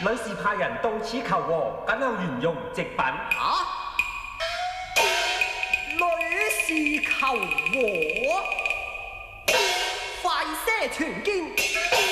女士派人到此求和，僅有原用直品。 女士求和，快些傳見。